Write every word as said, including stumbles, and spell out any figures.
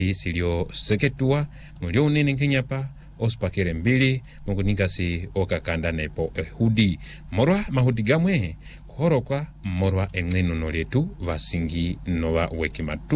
Isilio seketua mulio nini kinyapa ospakere mbili mungunikasi okakanda nepo ehudi morwa mahudi gamwe kuhorokwa morwa eneno noletu vasingi nowa wekimatu